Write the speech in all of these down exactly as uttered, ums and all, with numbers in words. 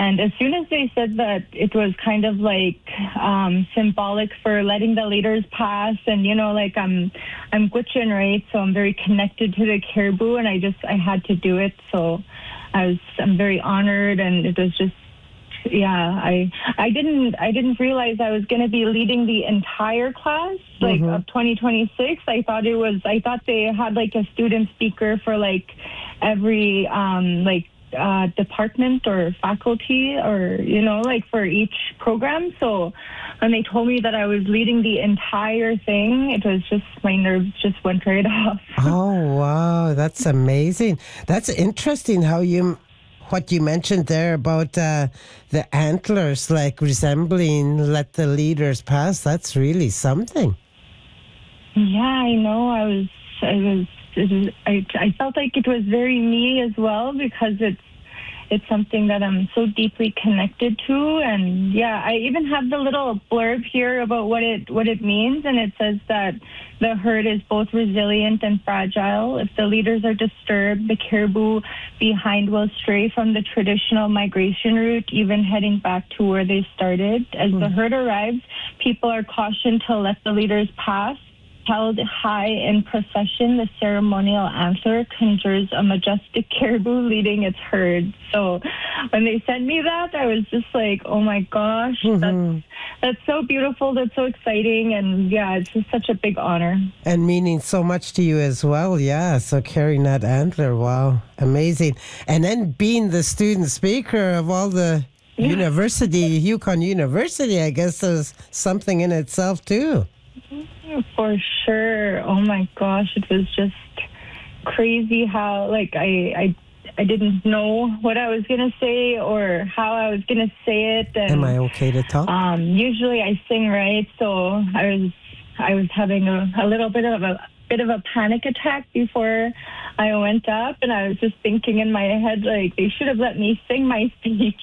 And as soon as they said that it was kind of like um, symbolic for letting the leaders pass, and you know, like I'm, I'm Gwich'in, right? So I'm very connected to the Caribou, and I just I had to do it. So I was I'm very honored, and it was just. Yeah, I I didn't I didn't realize I was going to be leading the entire class like Mm-hmm. of twenty twenty-six. I thought it was I thought they had like a student speaker for like every um like uh department or faculty, or you know, like for each program. So when they told me that I was leading the entire thing, it was just my nerves just went right off. Oh, wow. That's amazing. That's interesting how you, what you mentioned there about uh, the antlers, like resembling let the leaders pass. That's really something. Yeah, I know. I was, I was, it was I, I felt like it was very me as well, because it's, it's something that I'm so deeply connected to. And yeah, I even have the little blurb here about what it, what it means. And it says that the herd is both resilient and fragile. If the leaders are disturbed, the caribou behind will stray from the traditional migration route, even heading back to where they started. As the herd arrives, people are cautioned to let the leaders pass. Held high in procession, the ceremonial antler conjures a majestic caribou leading its herd. So when they sent me that, I was just like, oh my gosh, Mm-hmm. that's, that's so beautiful, that's so exciting. And yeah, it's just such a big honor. And meaning so much to you as well. Yeah. So carrying that antler. Wow. Amazing. And then being the student speaker of all the Yeah. university, Yukon University, I guess there's something in itself too. For sure. Oh my gosh, it was just crazy how like I I I didn't know what I was gonna say or how I was gonna say it. And Am I okay to talk? um, usually I sing, right? So I was I was having a, a little bit of a bit of a panic attack before I went up, and I was just thinking in my head, like, they should have let me sing my speech.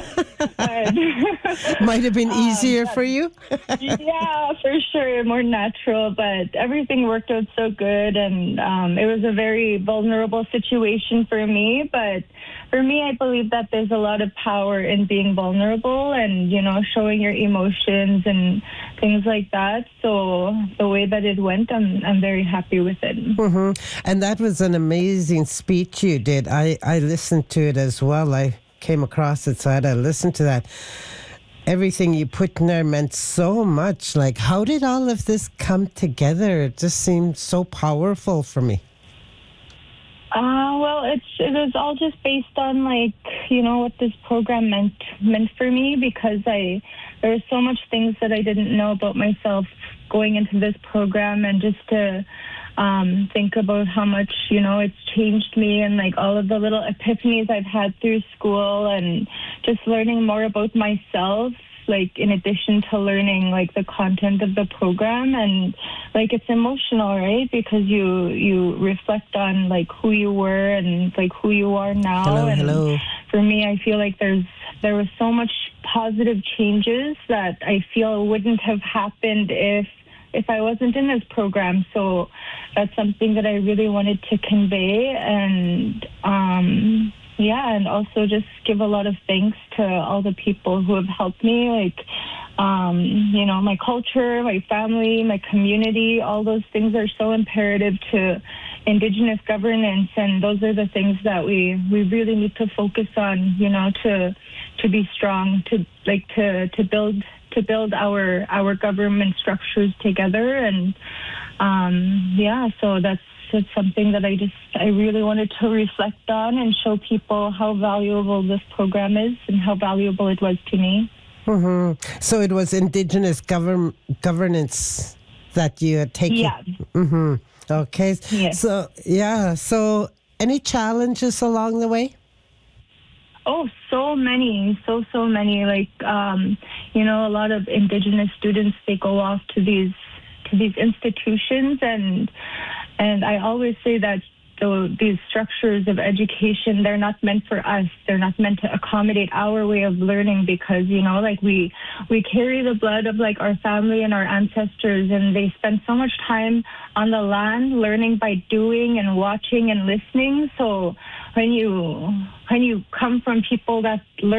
But, Might have been easier um, for you. yeah, for sure, more natural, but everything worked out so good, and um, it was a very vulnerable situation for me, but for me, I believe that there's a lot of power in being vulnerable and, you know, showing your emotions and things like that. So the way that it went, I'm, I'm very happy with it. hmm And that was an amazing speech you did. I, I listened to it as well. I came across it, so I had to listen to that. Everything you put in there meant so much. Like, how did all of this come together? It just seemed so powerful for me. Uh, well, it's it was all just based on, like, you know, what this program meant meant for me, because I there were so much things that I didn't know about myself going into this program, and just to um, think about how much, you know, it's changed me, and like all of the little epiphanies I've had through school, and just learning more about myself, like in addition to learning like the content of the program. And like it's emotional, right? Because you you reflect on like who you were and like who you are now. Hello, and hello. For me, I feel like there's there was so much positive changes that I feel wouldn't have happened if if I wasn't in this program. So that's something that I really wanted to convey. And um yeah, and also just give a lot of thanks to all the people who have helped me, like, um, you know, my culture, my family, my community. All those things are so imperative to Indigenous governance, and those are the things that we, we really need to focus on, you know, to to be strong, to like to, to build to build our our government structures together. And um, yeah, so that's it's something that I just, I really wanted to reflect on and show people how valuable this program is and how valuable it was to me. hmm So it was Indigenous govern- governance that you had taken. Yeah. hmm Okay. Yes. So, yeah. So any challenges along the way? Oh, so many, so, so many. Like, um, you know, a lot of Indigenous students, they go off to these, to these institutions, and And I always say that the, these structures of education, they're not meant for us. They're not meant to accommodate our way of learning, because, you know, like we we carry the blood of like our family and our ancestors, and they spend so much time on the land learning by doing and watching and listening. So when you when you come from people that learn